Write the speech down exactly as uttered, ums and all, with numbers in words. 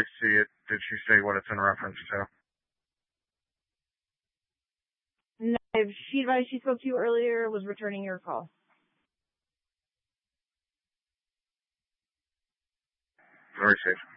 see it. Did she say what it's in reference to? No, if she advised she spoke to you earlier, was returning your call. Very safe.